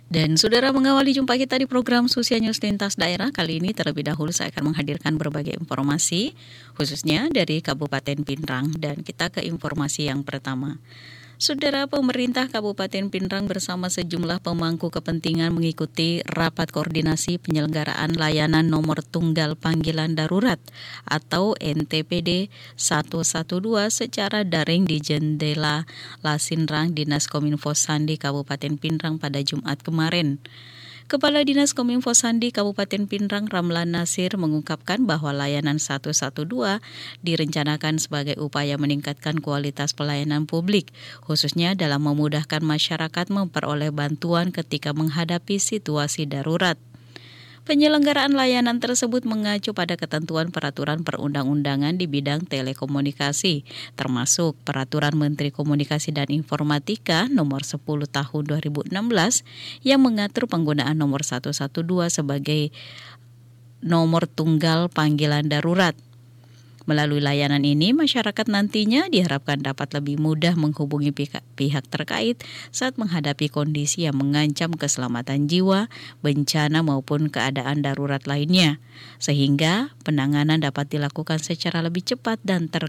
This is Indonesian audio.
Dan saudara, mengawali jumpa kita di program Susia News Lintas Daerah. Kali ini terlebih dahulu saya akan menghadirkan berbagai informasi, khususnya dari Kabupaten Pinrang. Dan kita ke informasi yang pertama. Saudara, pemerintah Kabupaten Pinrang bersama sejumlah pemangku kepentingan mengikuti rapat koordinasi penyelenggaraan layanan nomor tunggal panggilan darurat atau NTPD 112 secara daring di Jendela Lasinrang Dinas Kominfo Sandi Kabupaten Pinrang pada Jumat kemarin. Kepala Dinas Kominfo Sandi Kabupaten Pinrang Ramlan Nasir mengungkapkan bahwa layanan 112 direncanakan sebagai upaya meningkatkan kualitas pelayanan publik, khususnya dalam memudahkan masyarakat memperoleh bantuan ketika menghadapi situasi darurat. Penyelenggaraan layanan tersebut mengacu pada ketentuan peraturan perundang-undangan di bidang telekomunikasi, termasuk Peraturan Menteri Komunikasi dan Informatika Nomor 10 Tahun 2016 yang mengatur penggunaan nomor 112 sebagai nomor tunggal panggilan darurat. Melalui layanan ini, masyarakat nantinya diharapkan dapat lebih mudah menghubungi pihak terkait saat menghadapi kondisi yang mengancam keselamatan jiwa, bencana maupun keadaan darurat lainnya, sehingga penanganan dapat dilakukan secara lebih cepat dan